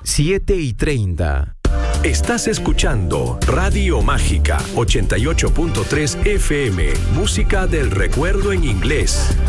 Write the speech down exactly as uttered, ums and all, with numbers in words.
siete y treinta. Estás escuchando Radio Mágica ochenta y ocho punto tres F M, música del recuerdo en inglés.